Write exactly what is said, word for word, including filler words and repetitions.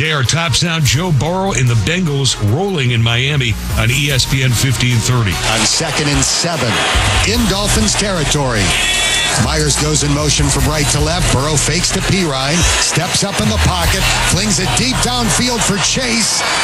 K R Top Sound, Joe Burrow and the Bengals rolling in Miami on E S P N fifteen thirty. On second and seven, in Dolphins territory. Myers goes in motion from right to left. Burrow fakes to Pirine, steps up in the pocket, flings it deep downfield for Chase.